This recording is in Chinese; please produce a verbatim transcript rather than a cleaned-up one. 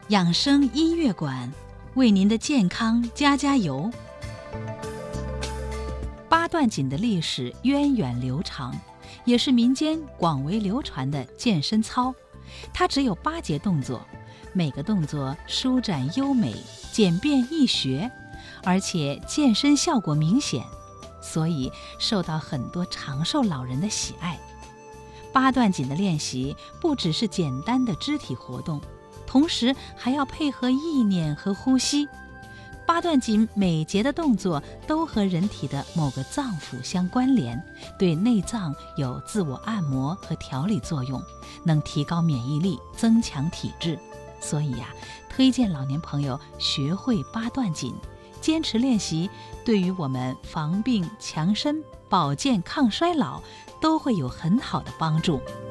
养生音乐馆为您的健康加加油。八段锦的历史源远流长，也是民间广为流传的健身操。它只有八节动作，每个动作舒展优美，简便易学，而且健身效果明显，所以受到很多长寿老人的喜爱。八段锦的练习不只是简单的肢体活动，同时还要配合意念和呼吸。八段锦每节的动作都和人体的某个脏腑相关联，对内脏有自我按摩和调理作用，能提高免疫力，增强体质。所以呀、啊，推荐老年朋友学会八段锦，坚持练习，对于我们防病强身、保健抗衰老都会有很好的帮助。